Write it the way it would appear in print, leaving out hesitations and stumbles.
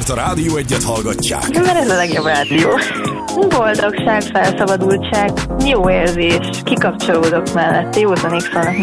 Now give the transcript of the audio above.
Azért a Rádió Egyet hallgatják. Mert ez a legjobb rádió. Boldogság, felszabadultság, jó érzés, kikapcsolódok mellett, józanék szólnak